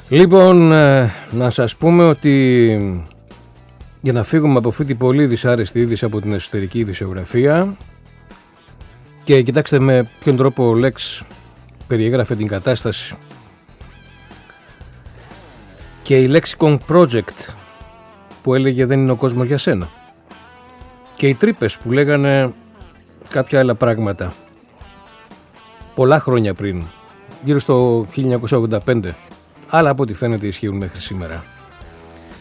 Λοιπόν, να σας πούμε ότι για να φύγουμε από αυτή την πολύ δυσάρεστη είδηση από την εσωτερική ειδησιογραφία, και κοιτάξτε με ποιον τρόπο ο Λέξ περιέγραφε την κατάσταση, και η Lexicon Project που έλεγε δεν είναι ο κόσμος για σένα, και οι τρύπες που λέγανε κάποια άλλα πράγματα πολλά χρόνια πριν, γύρω στο 1985, αλλά από ό,τι φαίνεται ισχύουν μέχρι σήμερα.